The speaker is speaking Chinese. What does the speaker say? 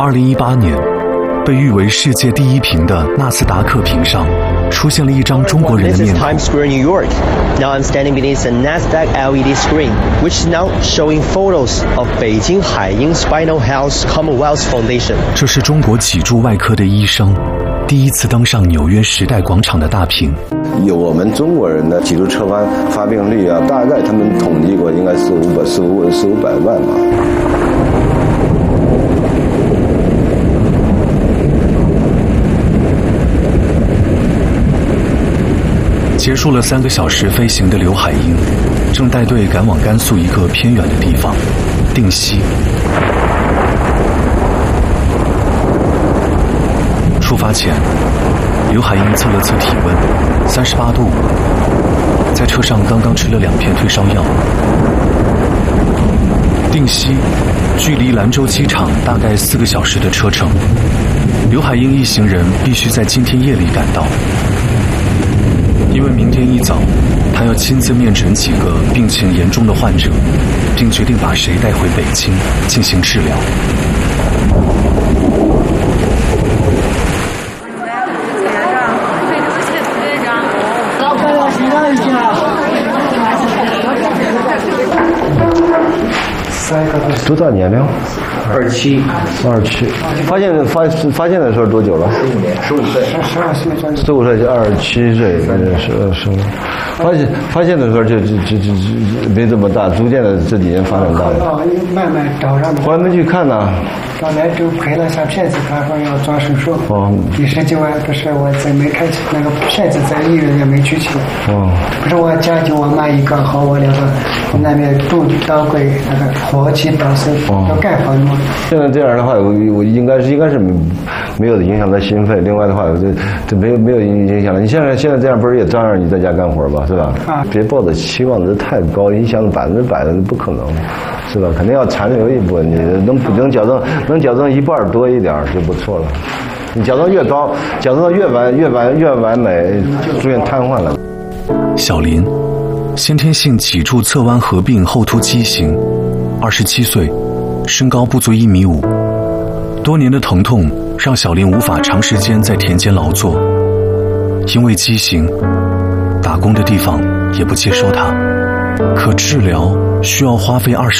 2018年，被誉为世界第一屏的纳斯达克屏上，出现了一张中国人的面孔。 This is Times Square, New York. Now I'm standing beneath the Nasdaq LED screen, which is now showing photos of Beijing Haiying Spinal Health Commonwealth Foundation. 这是中国脊柱外科的医生第一次登上纽约时代广场的大屏。 有我们中国人的脊柱侧弯发病率啊，大概他们统计过，应该400-500万吧。 结束了3个小时飞行的刘海英，正带队赶往甘肃一个偏远的地方——定西。出发前，刘海英测了测体温，38度5，在车上刚刚吃了2片退烧药。定西距离兰州机场大概4个小时的车程，刘海英一行人必须在今天夜里赶到。 因为明天一早，他要亲自面诊几个病情严重的患者，并决定把谁带回北京进行治疗。 多大年龄 ？27。 发现的时候多久了 ？15岁。 15岁就27岁，那就是发现的时候就没这么大，逐渐的这几年发展大了。 慢慢找上。 我还没去看呢。 刚来就拍了下片子，他说要做手术。 哦。 第19万不是我再没开那个片子在医院也没取去。 哦。 不是我家就我妈一个和我2个，那边动刀柜那个火气保守要干好嘛。 现在这样的话，我应该是没有影响到心肺。另外的话，这没有影响了。你现在这样不是也照样你在家干活吧，是吧？啊。别抱的期望值太高，影响100%的不可能，是吧？肯定要残留一部分，你能矫正1半多一点就不错了。你矫正越高，矫正越完美，出现瘫痪了。 小林，先天性脊柱侧弯合并后凸畸形，27岁，身高不足1.5米。多年的疼痛让小林无法长时间在田间劳作，因为畸形，打工的地方也不接收他。可治疗需要花费20